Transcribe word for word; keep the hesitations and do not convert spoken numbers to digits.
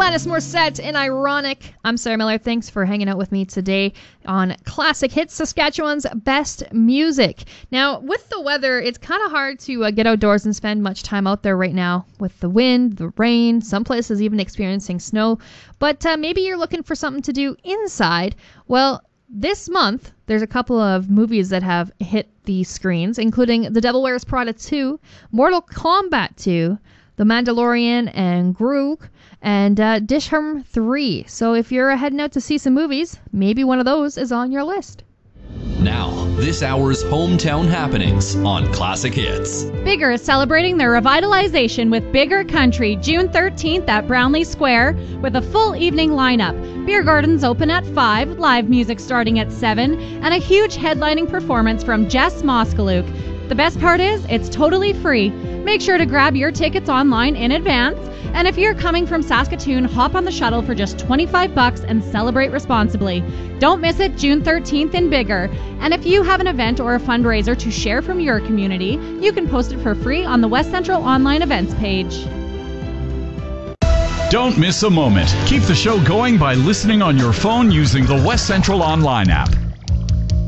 Alanis Morissette in Ironic. I'm Sarah Miller. Thanks for hanging out with me today on Classic Hits, Saskatchewan's best music. Now, with the weather, it's kind of hard to uh, get outdoors and spend much time out there right now with the wind, the rain, some places even experiencing snow. But uh, maybe you're looking for something to do inside. Well, this month, there's a couple of movies that have hit the screens, including The Devil Wears Prada two, Mortal Kombat two, The Mandalorian and Grogu, and uh, Disharm three. So if you're heading out to see some movies, maybe one of those is on your list. Now, this hour's hometown happenings on Classic Hits. Bigger is celebrating their revitalization with Bigger Country June thirteenth at Brownlee Square with a full evening lineup. Beer gardens open at five, live music starting at seven, and a huge headlining performance from Jess Moskaluk. The best part is, it's totally free. Make sure to grab your tickets online in advance. And if you're coming from Saskatoon, hop on the shuttle for just twenty-five bucks and celebrate responsibly. Don't miss it June thirteenth in Bigger. And if you have an event or a fundraiser to share from your community, you can post it for free on the West Central Online Events page. Don't miss a moment. Keep the show going by listening on your phone using the West Central Online app.